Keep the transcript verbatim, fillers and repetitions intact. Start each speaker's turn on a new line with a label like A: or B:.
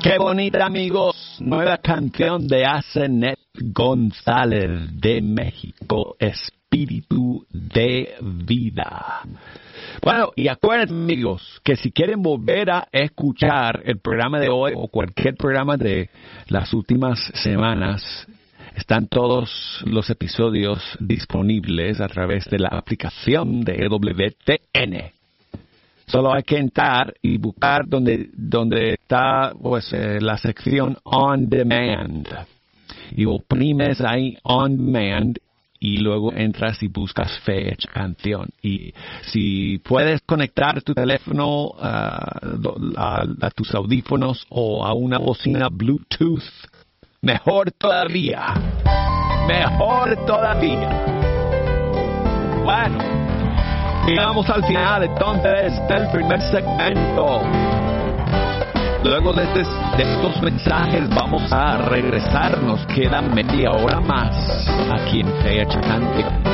A: Qué bonita, amigos. Nueva canción de Asenet González de México, Espíritu de Vida. Bueno, y acuérdense, amigos, que si quieren volver a escuchar el programa de hoy o cualquier programa de las últimas semanas, están todos los episodios disponibles a través de la aplicación de E W T N. Solo hay que entrar y buscar donde, donde está pues, eh, la sección On Demand. Y oprimes ahí On Demand y luego entras y buscas fecha, canción. Y si puedes conectar tu teléfono uh, a, a tus audífonos o a una bocina Bluetooth, mejor todavía. Mejor todavía. Bueno. Llegamos al final entonces del primer segmento. Luego de, este, de estos mensajes vamos a regresar. Nos queda media hora más aquí en Fecha Cante.